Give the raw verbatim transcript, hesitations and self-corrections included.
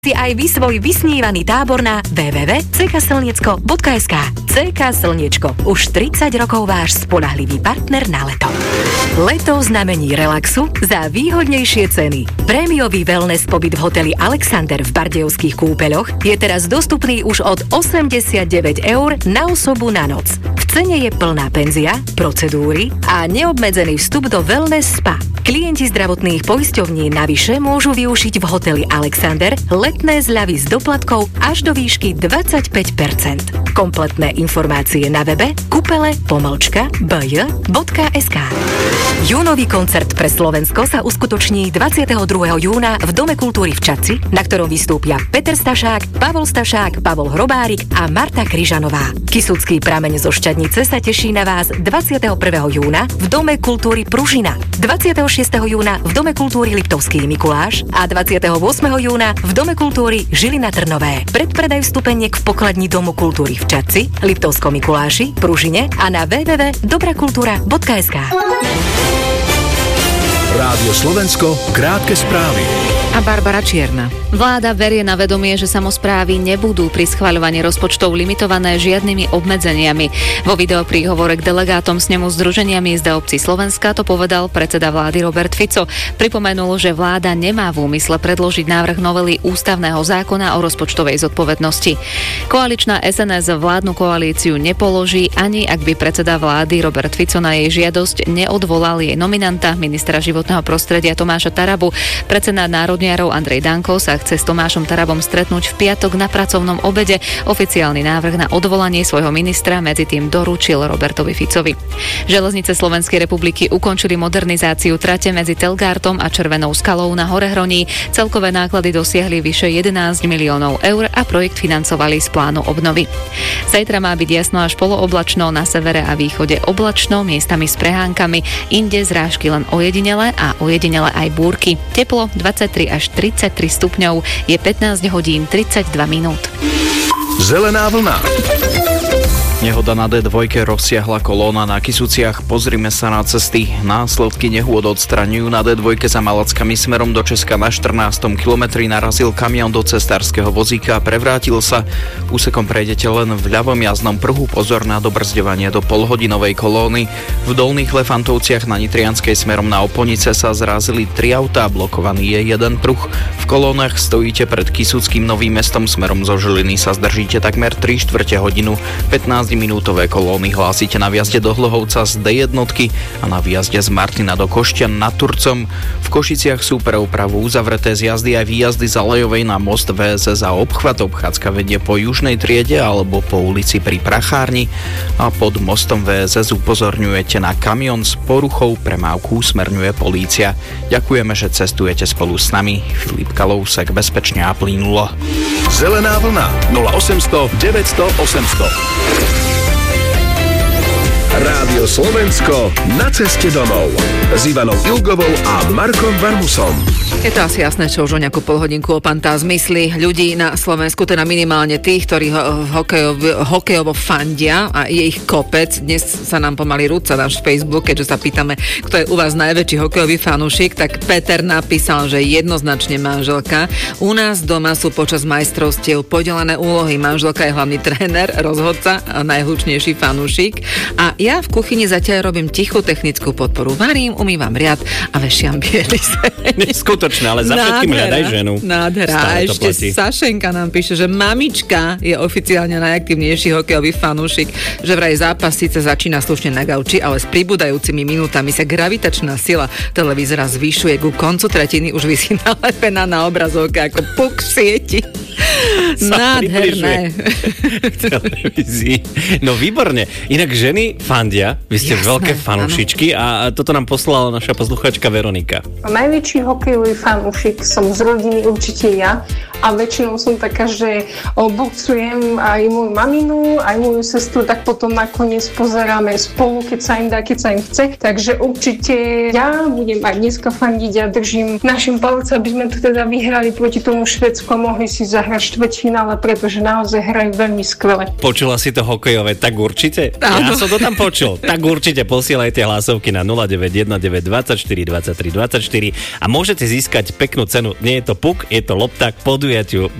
Si aj vy svoj vysnívaný tábor na w w w bodka c k slniecko bodka es ka. cé ká Slniečko. Už tridsať rokov váš spoľahlivý partner na leto. Leto znamení relaxu za výhodnejšie ceny. Prémiový wellness pobyt v hoteli Alexander v Bardejovských Kúpeľoch je teraz dostupný už od osemdesiatdeväť eur na osobu na noc. V cene je plná penzia, procedúry a neobmedzený vstup do wellness spa. Klienti zdravotných poisťovní navyše môžu využiť v hoteli Alexander letné zľavy s doplatkou až do výšky dvadsaťpäť percent. Kompletné informácie na webe kupele pomlčka b j bodka es ka. Júnový koncert pre Slovensko sa uskutoční dvadsiateho druhého júna v Dome kultúry v Čadci, na ktorom vystúpia Peter Stašák, Pavol Stašák, Pavol Hrobárik a Marta Kryžanová. Kysucký prameň zo Šťadnice sa teší na vás dvadsiateho prvého júna v Dome kultúry Pružina, dvadsiateho šiesteho júna v Dome kultúry Liptovský Mikuláš a dvadsiateho ôsmeho júna v Dome kultúry Žilina Trnové. Predpredaj vstupeniek v pokladni Domu kultúry v Čadci, Liptovskom Mikuláši, Pružine a na w w w bodka dobrakultúra bodka es ka. Rádio Slovensko, krátke správy. A Barbara Čierna. Vláda berie na vedomie, že samosprávy nebudú pri schvaľovaní rozpočtov limitované žiadnymi obmedzeniami. Vo videopríhovore k delegátom snemu Združenia miest a obcí Slovenska to povedal predseda vlády Robert Fico. Pripomenul, že vláda nemá v úmysle predložiť návrh novely ústavného zákona o rozpočtovej zodpovednosti. Koaličná es en es vládnu koalíciu nepoloží, ani ak by predseda vlády Robert Fico na jej žiadosť neodvolal jej nominanta, ministra životného prostredia Tomáša Tarabu. Predseda národniarov Andrej Danko sa chce s Tomášom Tarabom stretnúť v piatok na pracovnom obede. Oficiálny návrh na odvolanie svojho ministra medzi tým doručil Robertovi Ficovi. Železnice Slovenskej republiky ukončili modernizáciu trate medzi Telgártom a Červenou skalou na Horehroní. Celkové náklady dosiahli vyše jedenásť miliónov eur a projekt financovali z plánu obnovy. Zajtra má byť jasno až polooblačno, na severe a východe oblačno, miestami s prehánkami, inde zrážky len ojedinele a ojedinele aj búrky. Teplo dvadsaťtri až tridsaťtri stupňov, je pätnásť hodín tridsaťdva minút. Zelená vlna. Nehoda na dé dva rozsiahla kolóna na Kysuciach. Pozrime sa na cesty. Následky nehôd odstraňujú. Na dé dva za Malackami smerom do Česka na štrnástom kilometri narazil kamión do cestárskeho vozíka a prevrátil sa. Úsekom prejdete len v ľavom jazdnom pruhu. Pozor na dobrzďovanie do polhodinovej kolóny. V Dolných Lefantovciach na Nitrianskej smerom na Oponice sa zrazili tri autá. Blokovaný je jeden pruh. V kolónach stojíte pred Kysuckým Novým Mestom smerom zo Žiliny sa zdržíte takmer tri štvrte hodinu. pätnásťminútové kolóny hlásite na vjazde do Hlohovca z dé jednotky a na výjazde z Martina do Koštian nad Turcom. V Košiciach sú pre opravu uzavreté zjazdy aj výjazdy z Alejovej na most vé es es a obchvat. Obchádzka vedie po južnej triede alebo po ulici pri Prachárni a pod mostom vé es es upozorňujete na kamión s poruchou, premávku usmerňuje polícia. Ďakujeme, že cestujete spolu s nami. Filip Kalousek, bezpečne a plynulo. Zelená vlna nula osemsto deväťsto osemsto. Rádio Slovensko na ceste domov s Ivanou Ilgovou a Markom Varmusom. Je to asi jasné, čo už o nejakú polhodinku opantá zmysly ľudí na Slovensku, teda minimálne tých, ktorí ho, hokejov, hokejovo fandia a je ich kopec. Dnes sa nám pomaly rúca náš Facebook, keďže sa pýtame, kto je u vás najväčší hokejový fanúšik, tak Peter napísal, že jednoznačne manželka. U nás doma sú počas majstrovstiev podelené úlohy. Manželka je hlavný tréner, rozhodca a najhlučnejší fanúšik. A ja v kuchyni zatiaľ robím tichú technickú podporu. Varím, umývam riad a vešiam bielizeň. Neskutočné, ale za všetkým hľadaj ženu. Nádhera. A ešte Sašenka nám píše, že mamička je oficiálne najaktívnejší hokejový fanúšik, že vraj zápas síce začína slušne na gauči, ale s pribúdajúcimi minútami sa gravitačná sila televízora zvyšuje. Ku koncu tretiny už visí nalepená na obrazovke ako puk v sieti. Nádherné. No výborne. Inak ženy fandia, vy ste Jasné, veľké fanúšičky a toto nám poslala naša posluchačka Veronika. Najväčší hokejový fanúšik som z rodiny určite ja a väčšinou som taká, že boxujem aj moju maminu, aj moju sestru, tak potom nakoniec pozeráme spolu, keď sa im dá, keď sa im chce. Takže určite ja budem aj dneska fandiť a držím našim palce, aby sme to teda vyhrali proti tomu Švédsku a mohli si zahrať štvrťfinále, pretože naozaj hrajú veľmi skvele. Počula si to hokejové, tak určite? Áno. Ja som to tam počul. Tak určite posielajte hlasovky na nula deväť jeden deväť dvadsaťštyri dvadsaťtri dvadsaťštyri a môžete získať peknú cenu. Nie je to puk, je to lopta, poduje podujatiu.